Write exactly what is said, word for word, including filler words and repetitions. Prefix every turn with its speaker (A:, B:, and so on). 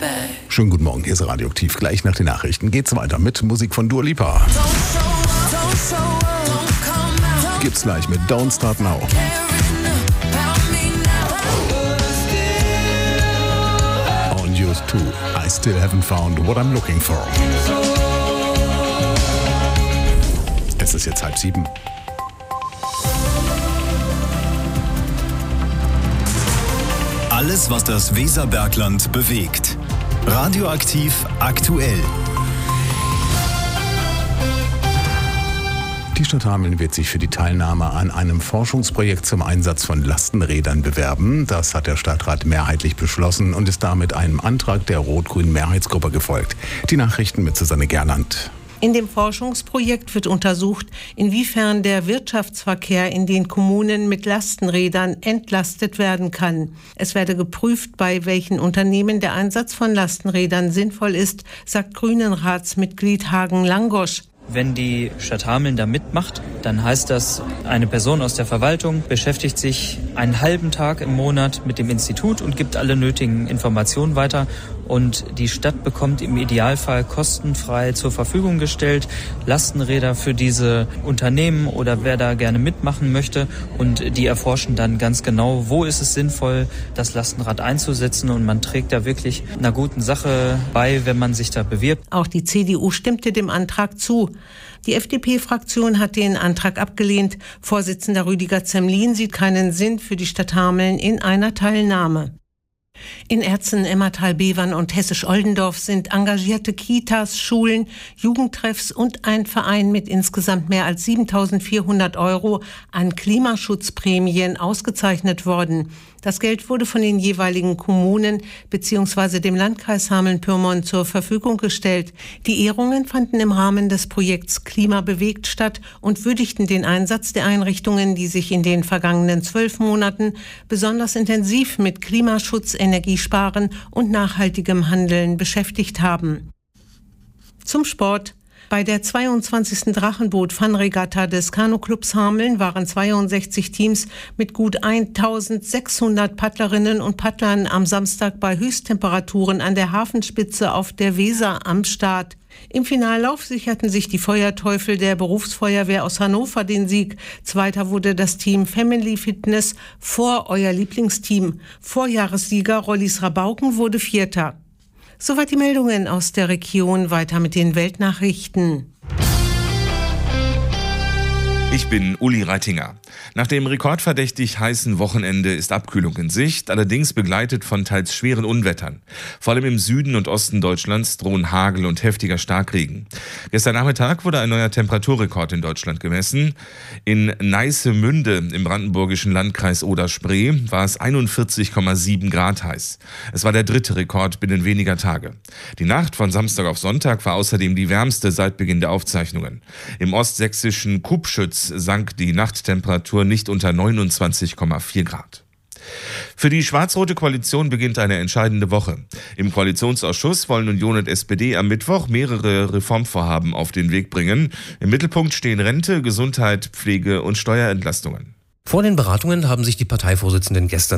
A: Schönen guten Morgen, hier ist Radioaktiv. Gleich nach den Nachrichten geht's weiter mit Musik von Dua Lipa. Gibt's gleich mit Don't Start Now. On Used To, I Still Haven't Found What I'm Looking For. Es ist jetzt halb sieben.
B: Alles, was das Weserbergland bewegt. Radioaktiv aktuell.
A: Die Stadt Hameln wird sich für die Teilnahme an einem Forschungsprojekt zum Einsatz von Lastenrädern bewerben. Das hat der Stadtrat mehrheitlich beschlossen und ist damit einem Antrag der rot-grünen Mehrheitsgruppe gefolgt. Die Nachrichten mit Susanne Gerland.
C: In dem Forschungsprojekt wird untersucht, inwiefern der Wirtschaftsverkehr in den Kommunen mit Lastenrädern entlastet werden kann. Es werde geprüft, bei welchen Unternehmen der Einsatz von Lastenrädern sinnvoll ist, sagt Grünenratsmitglied Hagen Langosch.
D: Wenn die Stadt Hameln da mitmacht, dann heißt das, eine Person aus der Verwaltung beschäftigt sich einen halben Tag im Monat mit dem Institut und gibt alle nötigen Informationen weiter. Und die Stadt bekommt im Idealfall kostenfrei zur Verfügung gestellt Lastenräder für diese Unternehmen oder wer da gerne mitmachen möchte. Und die erforschen dann ganz genau, wo ist es sinnvoll, das Lastenrad einzusetzen. Und man trägt da wirklich einer guten Sache bei, wenn man sich da bewirbt.
C: Auch die C D U stimmte dem Antrag zu. Die F D P-Fraktion hat den Antrag abgelehnt. Vorsitzender Rüdiger Zemlin sieht keinen Sinn für die Stadt Hameln in einer Teilnahme. In Erzen, Emmertal-Bevern und Hessisch-Oldendorf sind engagierte Kitas, Schulen, Jugendtreffs und ein Verein mit insgesamt mehr als siebentausendvierhundert Euro an Klimaschutzprämien ausgezeichnet worden. Das Geld wurde von den jeweiligen Kommunen bzw. dem Landkreis Hameln-Pyrmont zur Verfügung gestellt. Die Ehrungen fanden im Rahmen des Projekts Klima bewegt statt und würdigten den Einsatz der Einrichtungen, die sich in den vergangenen zwölf Monaten besonders intensiv mit Klimaschutz, Energiesparen und nachhaltigem Handeln beschäftigt haben. Zum Sport. Bei der zweiundzwanzigsten Drachenboot-Fun-Regatta des Kanu-Clubs Hameln waren zweiundsechzig Teams mit gut eintausendsechshundert Paddlerinnen und Paddlern am Samstag bei Höchsttemperaturen an der Hafenspitze auf der Weser am Start. Im Finallauf sicherten sich die Feuerteufel der Berufsfeuerwehr aus Hannover den Sieg. Zweiter wurde das Team Family Fitness vor euer Lieblingsteam. Vorjahressieger Rollis Rabauken wurde Vierter. Soweit die Meldungen aus der Region. Weiter mit den Weltnachrichten.
E: Ich bin Uli Reitinger. Nach dem rekordverdächtig heißen Wochenende ist Abkühlung in Sicht, allerdings begleitet von teils schweren Unwettern. Vor allem im Süden und Osten Deutschlands drohen Hagel und heftiger Starkregen. Gestern Nachmittag wurde ein neuer Temperaturrekord in Deutschland gemessen. In Neissemünde im brandenburgischen Landkreis Oder-Spree war es einundvierzig Komma sieben Grad heiß. Es war der dritte Rekord binnen weniger Tage. Die Nacht von Samstag auf Sonntag war außerdem die wärmste seit Beginn der Aufzeichnungen. Im ostsächsischen Kubschütz sank die Nachttemperatur nicht unter neunundzwanzig Komma vier Grad. Für die schwarz-rote Koalition beginnt eine entscheidende Woche. Im Koalitionsausschuss wollen Union und S P D am Mittwoch mehrere Reformvorhaben auf den Weg bringen. Im Mittelpunkt stehen Rente, Gesundheit, Pflege und Steuerentlastungen.
F: Vor den Beratungen haben sich die Parteivorsitzenden gestern